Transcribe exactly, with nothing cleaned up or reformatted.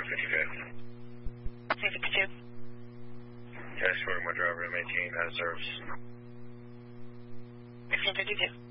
fifty-two. two fifty-two. Okay, escorting my driver M eighteen out of service. fifteen fifty-two.